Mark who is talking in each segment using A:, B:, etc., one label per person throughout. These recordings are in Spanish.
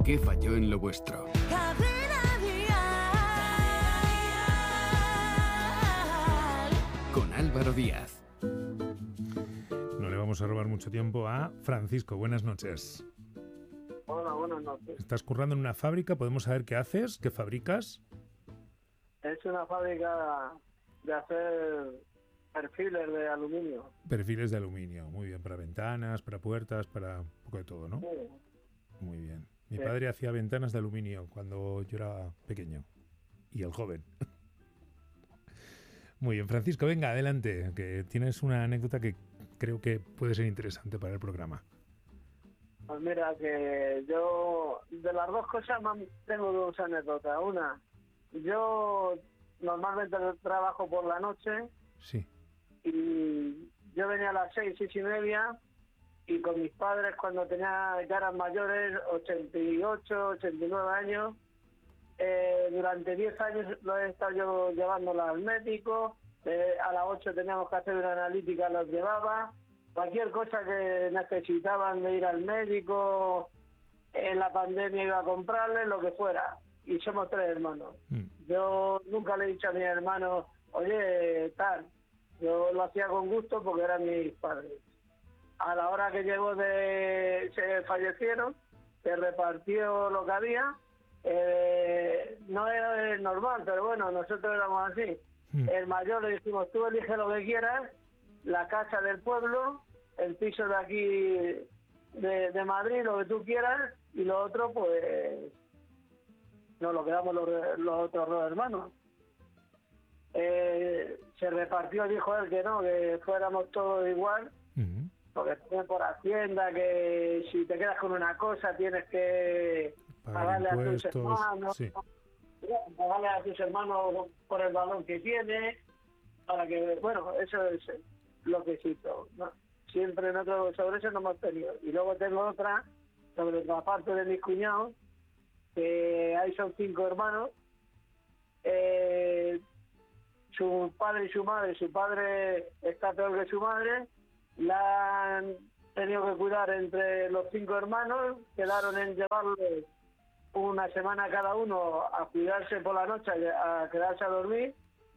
A: ¿Qué falló en lo vuestro?
B: Cadena Dial.
A: Con Álvaro Díaz.
C: No le vamos a robar mucho tiempo a Francisco. Buenas noches.
D: Hola, buenas noches.
C: ¿Estás currando en una fábrica? ¿Podemos saber qué haces? ¿Qué fabricas?
D: Es una fábrica de hacer perfiles de aluminio.
C: Perfiles de aluminio. Muy bien. Para ventanas, para puertas, para un poco de todo, ¿no?
D: Sí.
C: Muy bien. Mi
D: Sí.
C: padre hacía ventanas de aluminio cuando yo era pequeño. Y el joven. Muy bien. Francisco, venga, adelante. Que tienes una anécdota que creo que puede ser interesante para el programa.
D: Pues mira, que yo de las dos cosas tengo dos anécdotas. Una, yo normalmente trabajo por la noche
C: Sí.
D: y yo venía a las 6:30 y con mis padres cuando tenía ya eran mayores, 88, 89 años, durante 10 años lo he estado yo llevándola al médico, a las 8 teníamos que hacer una analítica, los llevaba, cualquier cosa que necesitaban de ir al médico, en la pandemia iba a comprarles, lo que fuera, y somos 3 hermanos. Yo nunca le he dicho a mis hermanos, oye, tal, yo lo hacía con gusto porque eran mis padres. A la hora que llegó se fallecieron, se repartió lo que había, no era normal, pero bueno, nosotros éramos así. El mayor le dijimos, tú elige lo que quieras, la casa del pueblo, el piso de aquí de Madrid, lo que tú quieras, y lo otro pues nos lo quedamos los otros 2 hermanos. Se repartió, dijo él que no, que fuéramos todos igual, porque tiene por Hacienda que si te quedas con una cosa tienes que pagarle a tus hermanos,
C: sí.
D: pagarle a tus hermanos por el valor que tiene, para que, bueno, eso es lo que hizo, ¿no? Siempre nosotros sobre eso no hemos tenido. Y luego tengo otra sobre la parte de mis cuñados, que ahí son 5 hermanos, su padre y su madre. Su padre está peor que su madre, la han tenido que cuidar entre los 5 hermanos, quedaron en llevarle una semana cada uno a cuidarse por la noche, a quedarse a dormir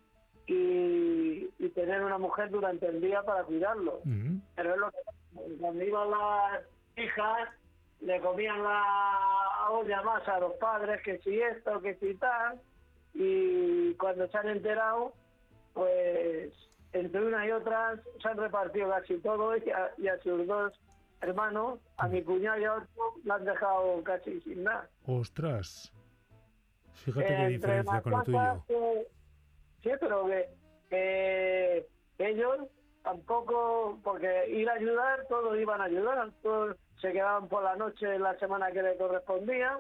D: y tener una mujer durante el día para cuidarlo. Pero es lo que cuando iban las hijas le comían la olla más a los padres, que si esto, que si tal, y cuando se han enterado, pues entre una y otra se han repartido casi todo, y a sus 2 hermanos, a mi cuñado y a otro, la han dejado casi sin nada.
C: ¡Ostras! Fíjate qué diferencia
D: las
C: con lo tuyo.
D: sí, pero que ellos tampoco, porque ir a ayudar, todos iban a ayudar, todos se quedaban por la noche la semana que le correspondía,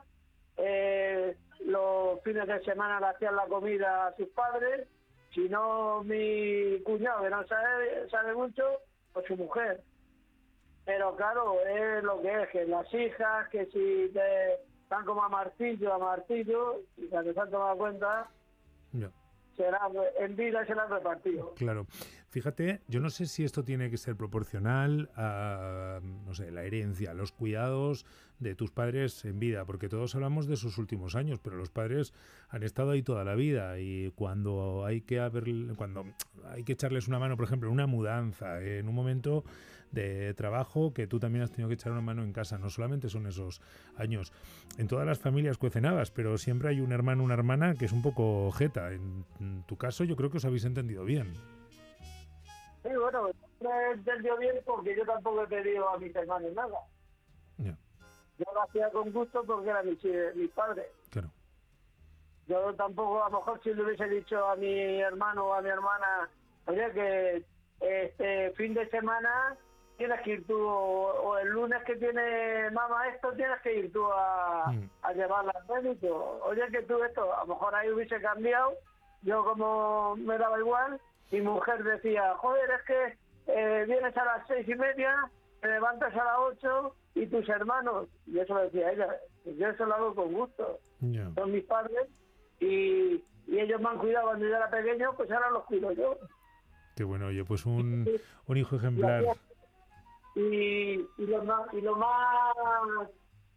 D: los fines de semana le hacían la comida a sus padres, si no mi cuñado, que no sabe mucho, pues su mujer. Pero claro, es lo que es, que las hijas, que si te están como a martillo, y cuando se han tomado cuenta,
C: Ya.
D: en vida se la han repartido.
C: Claro. Fíjate, yo no sé si esto tiene que ser proporcional a, no sé, la herencia, los cuidados de tus padres en vida, porque todos hablamos de sus últimos años, pero los padres han estado ahí toda la vida y cuando hay que echarles una mano, por ejemplo, en una mudanza, en un momento de trabajo que tú también has tenido que echar una mano en casa, no solamente son esos años. En todas las familias cuecen habas, pero siempre hay un hermano, una hermana que es un poco jeta. En tu caso yo creo que os habéis entendido bien.
D: Sí, bueno, me he entendido bien porque yo tampoco he pedido a mis hermanos nada.
C: Ya,
D: Yo lo hacía con gusto porque eran mis padres.
C: claro.
D: Yo tampoco, a lo mejor si le hubiese dicho a mi hermano o a mi hermana, oye, que este fin de semana tienes que ir tú, o el lunes que tiene mamá esto, tienes que ir tú a llevarla al médico. Oye, que tú esto, a lo mejor ahí hubiese cambiado, yo como me daba igual, mi mujer decía, joder, es que vienes a las 6:30, te levantas a las 8 y tus hermanos, y eso lo decía ella, yo eso lo hago con gusto.
C: Ya.
D: Son mis padres y ellos me han cuidado cuando yo era pequeño, pues ahora los cuido yo.
C: Qué bueno, oye, pues un hijo ejemplar.
D: Y lo más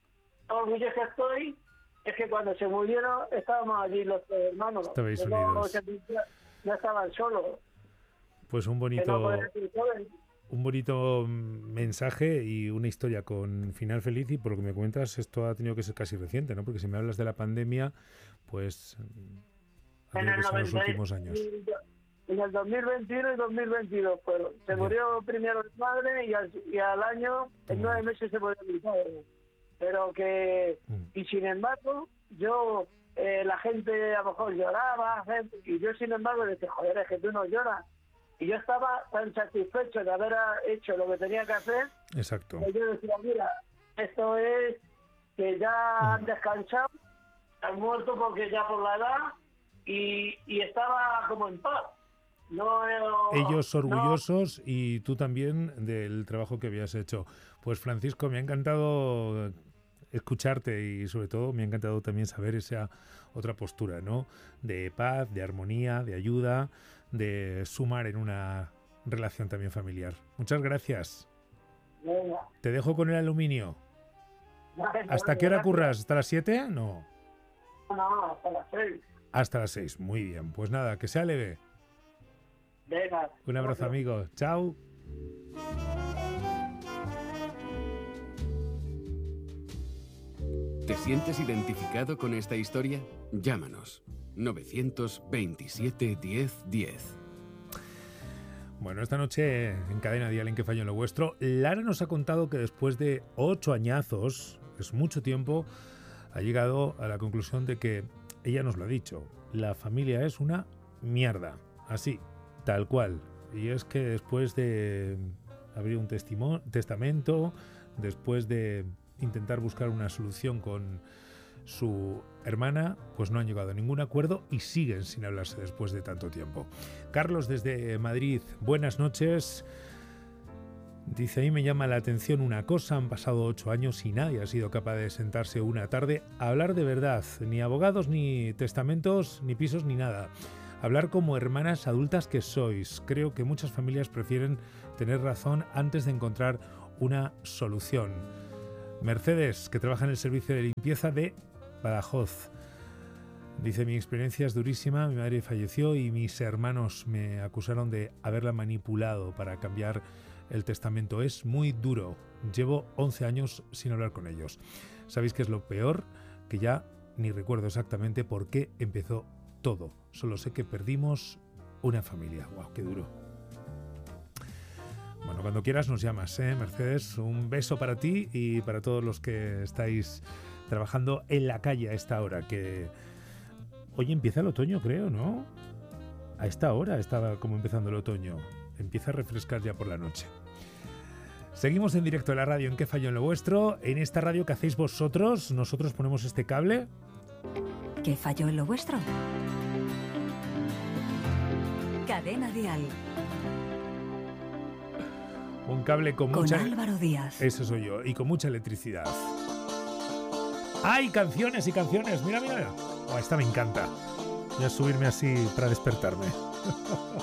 D: orgulloso que estoy es que cuando se murieron estábamos allí los tres hermanos.
C: Estabais
D: Que no
C: unidos.
D: ya estaban solos.
C: Pues un
D: Que no
C: bonito,
D: podían ir solos.
C: un bonito mensaje y una historia con final feliz, y por lo que me cuentas esto ha tenido que ser casi reciente, ¿no? Porque si me hablas de la pandemia, pues ha
D: En
C: tenido
D: el
C: que ser en los
D: 90
C: últimos años.
D: En el 2021 y 2022 fueron. Se
C: Ya.
D: murió primero mi madre y al año, en
C: Toma.
D: 9 meses se murió mi padre. Pero que, y sin embargo, yo, la gente a lo mejor lloraba, y yo sin embargo decía, joder, es que tú no lloras. Y yo estaba tan satisfecho de haber hecho lo que tenía que hacer,
C: Exacto.
D: que yo decía, mira, esto es que ya han descansado, han muerto porque ya por la edad, y estaba como en paz.
C: Ellos
D: no-
C: orgullosos y tú también del trabajo que habías hecho. Pues Francisco, me ha encantado escucharte y sobre todo me ha encantado también saber esa otra postura, ¿no? De paz, de armonía, de ayuda, de sumar en una relación también familiar. Muchas gracias.
D: Venga.
C: Te dejo con el aluminio.
D: Vale,
C: ¿Hasta qué hora
D: gracias.
C: curras? ¿Hasta las 7? No.
D: No, hasta las 6.
C: Hasta las 6. Muy bien. Pues nada, que sea leve.
D: Venga.
C: Un abrazo, amigo. Chao.
A: ¿Te sientes identificado con esta historia? Llámanos. 927 10 10.
C: Bueno, esta noche en Cadena Dial en Que Fallo en lo Vuestro, Lara nos ha contado que después de 8 añazos, es mucho tiempo, ha llegado a la conclusión de que, ella nos lo ha dicho, la familia es una mierda. Así, tal cual. Y es que después de abrir un testamento, después de intentar buscar una solución con su hermana, pues no han llegado a ningún acuerdo y siguen sin hablarse después de tanto tiempo. Carlos desde Madrid, buenas noches. Dice, a mí me llama la atención una cosa, han pasado 8 años y nadie ha sido capaz de sentarse una tarde a hablar de verdad, ni abogados, ni testamentos, ni pisos, ni nada. Hablar como hermanas adultas que sois. Creo que muchas familias prefieren tener razón antes de encontrar una solución. Mercedes, que trabaja en el servicio de limpieza de Badajoz. Dice, mi experiencia es durísima, mi madre falleció y mis hermanos me acusaron de haberla manipulado para cambiar el testamento. Es muy duro. Llevo 11 años sin hablar con ellos. ¿Sabéis qué es lo peor? Que ya ni recuerdo exactamente por qué empezó todo. Solo sé que perdimos una familia. ¡Wow, qué duro! Bueno, cuando quieras nos llamas, Mercedes. Un beso para ti y para todos los que estáis trabajando en la calle a esta hora, que hoy empieza el otoño, creo, ¿no? A esta hora estaba como empezando el otoño. Empieza a refrescar ya por la noche. Seguimos en directo en la radio en Que Fallo en lo Vuestro. En esta radio que hacéis vosotros, nosotros ponemos este cable.
B: ¿Qué falló en lo vuestro? Cadena Dial
C: Un cable con
B: con
C: mucha...
B: Álvaro Díaz.
C: Eso soy yo. Y con mucha electricidad. ¡Ay, canciones y canciones! Mira, mira. Oh, esta me encanta. Voy a subirme así para despertarme.